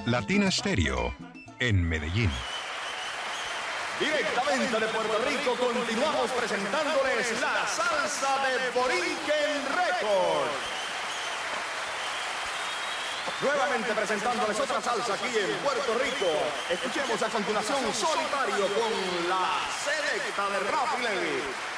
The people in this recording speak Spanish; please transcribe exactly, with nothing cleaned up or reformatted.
Latina Stereo, en Medellín. Directamente de Puerto Rico continuamos presentándoles la salsa de Borinquen Records. Nuevamente presentándoles otra salsa aquí en Puerto Rico. Escuchemos a continuación Solitario con la selecta de Rafi Levy.